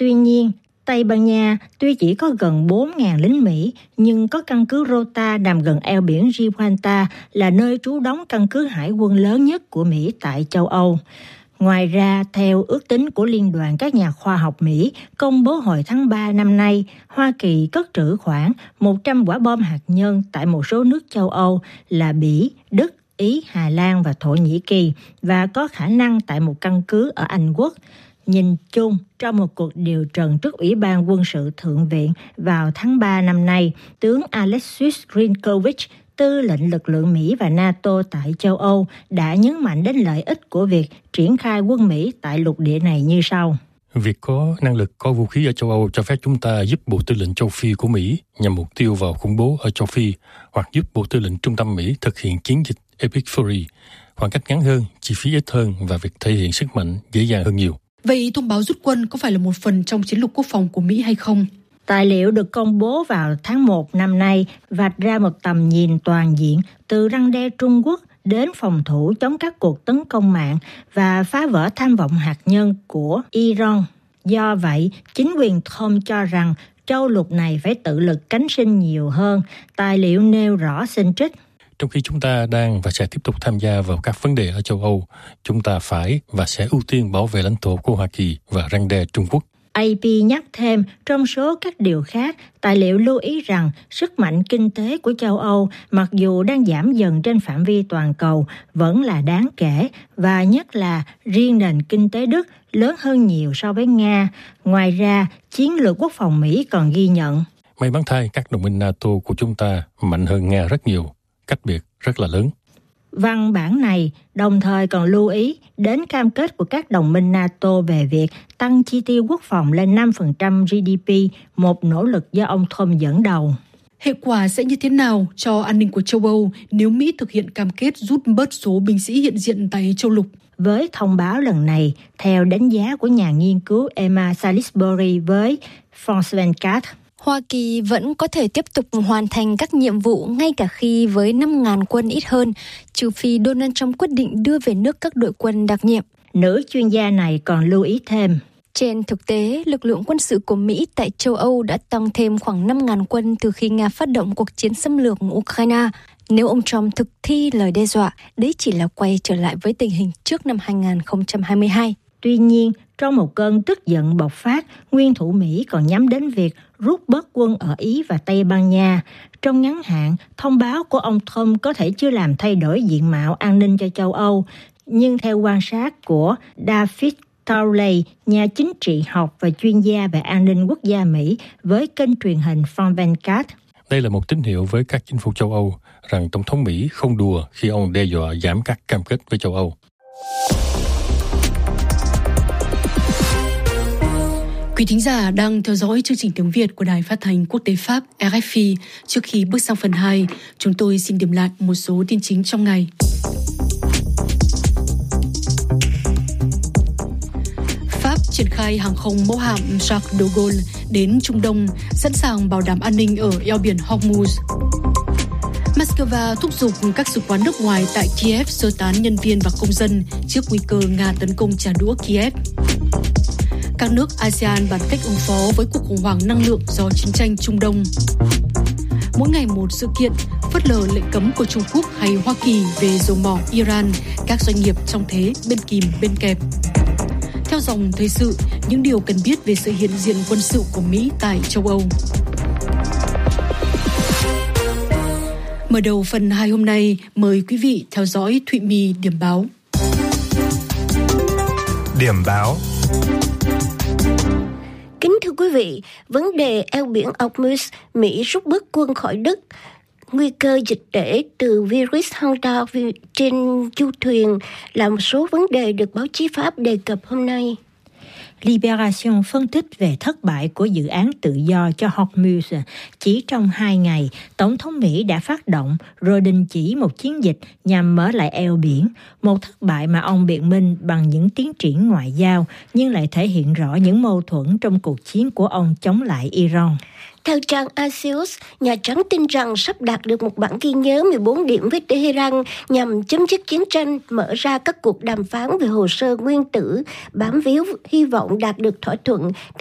Tuy nhiên, Tây Ban Nha tuy chỉ có gần 4.000 lính Mỹ, nhưng có căn cứ Rota nằm gần eo biển Gibraltar là nơi trú đóng căn cứ hải quân lớn nhất của Mỹ tại châu Âu. Ngoài ra, theo ước tính của Liên đoàn các nhà khoa học Mỹ công bố hồi tháng 3 năm nay, Hoa Kỳ cất trữ khoảng 100 quả bom hạt nhân tại một số nước châu Âu là Bỉ, Đức, Ý, Hà Lan và Thổ Nhĩ Kỳ và có khả năng tại một căn cứ ở Anh Quốc. Nhìn chung, trong một cuộc điều trần trước Ủy ban Quân sự Thượng viện vào tháng 3 năm nay, tướng Alexis Grinkovich, tư lệnh lực lượng Mỹ và NATO tại châu Âu, đã nhấn mạnh đến lợi ích của việc triển khai quân Mỹ tại lục địa này như sau. Việc có năng lực có vũ khí ở châu Âu cho phép chúng ta giúp Bộ Tư lệnh châu Phi của Mỹ nhằm mục tiêu vào khủng bố ở châu Phi, hoặc giúp Bộ Tư lệnh Trung tâm Mỹ thực hiện chiến dịch Epic Fury, khoảng cách ngắn hơn, chi phí ít hơn và việc thể hiện sức mạnh dễ dàng hơn nhiều. Vậy thông báo rút quân có phải là một phần trong chiến lược quốc phòng của Mỹ hay không? Tài liệu được công bố vào tháng 1 năm nay vạch ra một tầm nhìn toàn diện từ răn đe Trung Quốc đến phòng thủ chống các cuộc tấn công mạng và phá vỡ tham vọng hạt nhân của Iran. Do vậy, chính quyền Trump cho rằng châu lục này phải tự lực cánh sinh nhiều hơn. Tài liệu nêu rõ xin trích. Trong khi chúng ta đang và sẽ tiếp tục tham gia vào các vấn đề ở châu Âu, chúng ta phải và sẽ ưu tiên bảo vệ lãnh thổ của Hoa Kỳ và răn đe Trung Quốc. AP nhắc thêm, trong số các điều khác, tài liệu lưu ý rằng sức mạnh kinh tế của châu Âu, mặc dù đang giảm dần trên phạm vi toàn cầu, vẫn là đáng kể, và nhất là riêng nền kinh tế Đức lớn hơn nhiều so với Nga. Ngoài ra, chiến lược quốc phòng Mỹ còn ghi nhận May mắn thay, các đồng minh NATO của chúng ta mạnh hơn Nga rất nhiều, cách biệt rất là lớn. Văn bản này đồng thời còn lưu ý đến cam kết của các đồng minh NATO về việc tăng chi tiêu quốc phòng lên 5% GDP, một nỗ lực do ông Trump dẫn đầu. Hệ quả sẽ như thế nào cho an ninh của châu Âu nếu Mỹ thực hiện cam kết rút bớt số binh sĩ hiện diện tại châu lục? Với thông báo lần này, theo đánh giá của nhà nghiên cứu Emma Salisbury với France 24, Hoa Kỳ vẫn có thể tiếp tục hoàn thành các nhiệm vụ ngay cả khi với 5.000 quân ít hơn, trừ phi Donald Trump quyết định đưa về nước các đội quân đặc nhiệm. Nữ chuyên gia này còn lưu ý thêm. Trên thực tế, lực lượng quân sự của Mỹ tại châu Âu đã tăng thêm khoảng 5.000 quân từ khi Nga phát động cuộc chiến xâm lược Ukraine. Nếu ông Trump thực thi lời đe dọa, đấy chỉ là quay trở lại với tình hình trước năm 2022. Tuy nhiên, trong một cơn tức giận bộc phát, nguyên thủ Mỹ còn nhắm đến việc rút bớt quân ở Ý và Tây Ban Nha. Trong ngắn hạn, thông báo của ông Trump có thể chưa làm thay đổi diện mạo an ninh cho châu Âu. Nhưng theo quan sát của David Towley, nhà chính trị học và chuyên gia về an ninh quốc gia Mỹ với kênh truyền hình France 24, đây là một tín hiệu với các chính phủ châu Âu rằng Tổng thống Mỹ không đùa khi ông đe dọa giảm các cam kết với châu Âu. Quý thính giả đang theo dõi chương trình tiếng Việt của Đài Phát thanh Quốc tế Pháp RFI. Trước khi bước sang phần 2, chúng tôi xin điểm lại một số tin chính trong ngày. Pháp triển khai hàng không mẫu hạm Charles de Gaulle đến Trung Đông, sẵn sàng bảo đảm an ninh ở eo biển Hormuz. Moscow thúc giục các sứ quán nước ngoài tại Kiev sơ tán nhân viên và công dân trước nguy cơ Nga tấn công trả đũa Kiev. Các nước ASEAN bàn cách ứng phó với cuộc khủng hoảng năng lượng do chiến tranh Trung Đông. Mỗi ngày một sự kiện, phớt lờ lệnh cấm của Trung Quốc hay Hoa Kỳ về dầu mỏ Iran, các doanh nghiệp trong thế bên kìm bên kẹp. Theo dòng thời sự, những điều cần biết về sự hiện diện quân sự của Mỹ tại châu Âu. Mở đầu phần 2 hôm nay, mời quý vị theo dõi Thụy My điểm báo. Điểm báo. Kính thưa quý vị, vấn đề eo biển Hormuz, Mỹ rút bớt quân khỏi Đức. Nguy cơ dịch tễ từ virus Honda trên du thuyền là một số vấn đề được báo chí Pháp đề cập hôm nay. Libération phân tích về thất bại của dự án tự do cho Hormuz. Chỉ trong 2 ngày, Tổng thống Mỹ đã phát động rồi đình chỉ một chiến dịch nhằm mở lại eo biển. Một thất bại mà ông biện minh bằng những tiến triển ngoại giao, nhưng lại thể hiện rõ những mâu thuẫn trong cuộc chiến của ông chống lại Iran. Theo trang Axios, Nhà Trắng tin rằng sắp đạt được một bản ghi nhớ 14 điểm với Tehran nhằm chấm dứt chiến tranh, mở ra các cuộc đàm phán về hồ sơ nguyên tử, bám víu hy vọng đạt được thỏa thuận